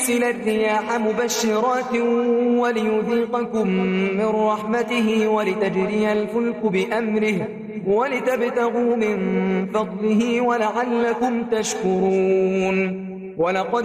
ليرسل الرياح مبشرات وليذيقكم من رحمته ولتجري الفلك بأمره ولتبتغوا من فضله ولعلكم تشكرون. ولقد